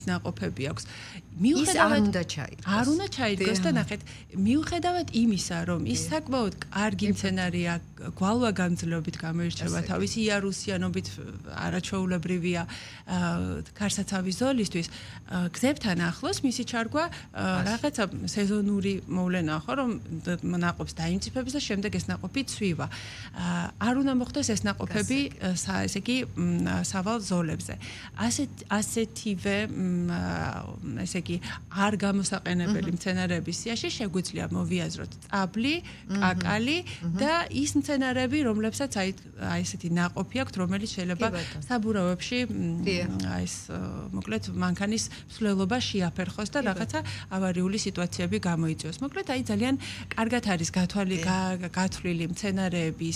ნაყოფები აქვს. არ უნდა ჩაიდგოს. არ უნდა ჩაიდგოს და ნახეთ, მიუხედავად იმისა, რომ ის საკმაოდ კარგი მცენარეა, გვალვაგამძლეობით გამოირჩევა თავისი იარუსიანობით, არაჩვეულებრივია ქარსაცავის ზოლისთვის, გზებთან ახლოს მისი ჩარგვა რაღაცა სეზონური მოვლენაა, ხო, რომ ნაყოფს დაიმწიფებს და შემდეგ ეს ნაყოფი ცვივა. არ უნდა მოხდეს ეს ნაყოფები, ესე იგი, სავალ ზოლებზე. ასეთივე ესე იგი არ გამოსაყენებელი მცენარეების სიაში შეგვიძლია მოვიაზროთ წაბლი, კაკალი და ის მცენარეები, რომლებსაც აი ესეთი ნაყოფი აქვთ, რომელიც შეიძლება საბურავებში აი ეს მოკლედ მანქანის მსვლელობა შეაფერხოს და რაღაცა ავარიული სიტუაციები გამოიწვიოს. მოკლედ აი ძალიან კარგად არის გათვლილი მცენარეების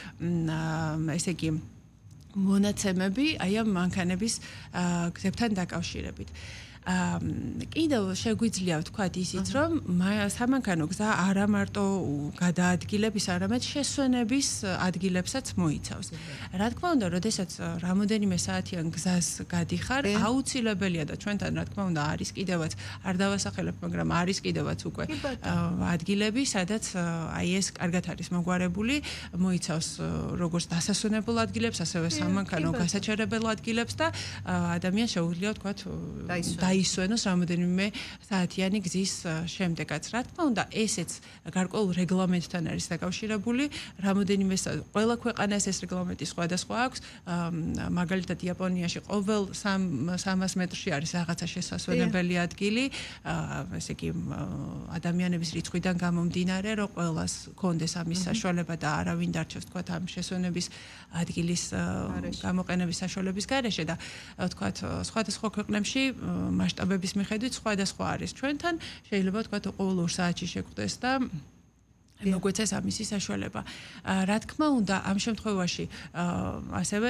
ესე იგი მონაცემები აი ამ მანქანების გზებთან დაკავშირებით. კიდევ შეგვიძლია ვთქვათ ისიც, რომ სამანქანო გზა არა მარტო გადაადგილების, არამედ შესვენების ადგილებსაც მოიცავს. რა თქმა უნდა, როდესაც რამოდენიმე საათიან გზას გადიხარ, აუცილებელია და ჩვენთან რა თქმა უნდა არის კიდევაც არ დავასახელებ, მაგრამ არის კიდევაც უკვე ადგილები, სადაც აი ეს კარგად არის მოგვარებული, მოიცავს როგორც დასასვენებელ ადგილებს, ასევე სამანქანო გასაჩერებელ ადგილებს და ადამიანს შეუძლია ვთქვათ დაისვენოს რამოდენიმე საათიანი გზის შემდეგაც. რა თქმა უნდა, ესეც გარკვეულ რეგლამენტთან არის დაკავშირებული. რამოდენიმე ყველა ქვეყანას ეს რეგლამენტი სხვადასხვა აქვს. მაგალითად, იაპონიაში ყოველ 300 მეტრში არის რაღაცა შესასვენებელი ადგილი. ესე იგი, ადამიანების რიცხვიდან გამომდინარე, რომ ყველას კონდეს ამის საშუალება და არავინ დარჩეს თქვათ ამ შესვენების ადგილის გამოყენების საშუალების გარეშე და თქვათ სხვადასხვა ქვეყნებში მასშტაბების მიხედვით სხვადასხვა არის. ჩვენთან შეიძლება ვთქვათ ყოველ 2 საათში შეგვხვდეს და მოგვეცეს ამისი საშუალება. რა თქმა უნდა, ამ შემთხვევაში ასევე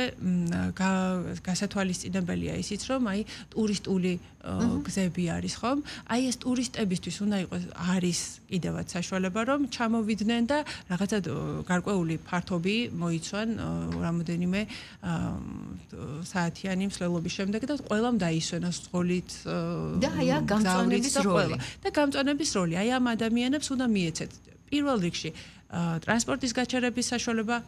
გასათვალისწინებელია ისიც, რომ აი ტურისტული გზები არის, ხომ? აი ეს ტურისტებისთვის უნდა იყოს არის კიდევაც საშუალება, რომ ჩამოვიდნენ და რაღაცა გარკვეული ფართობი მოიცვან რამოდენიმე საათიანი მსვლელობის შემდეგ და ყველამ დაისვენოს ზღოლით და აი გამწვანების როლი. და გამწვანების როლი. აი ამ ადამიანებს უნდა მიეცეთ პირველ რიგში ტრანსპორტის გაჩერების საშუალება